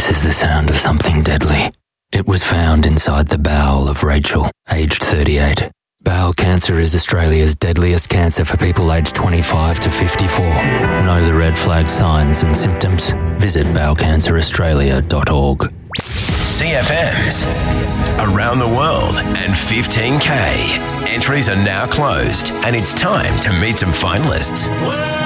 This is the sound of something deadly. It was found inside the bowel of Rachel, aged 38. Bowel cancer is Australia's deadliest cancer for people aged 25 to 54. Know the red flag signs and symptoms? Visit bowelcanceraustralia.org. CFMs around the world and 15K. Entries are now closed and it's time to meet some finalists.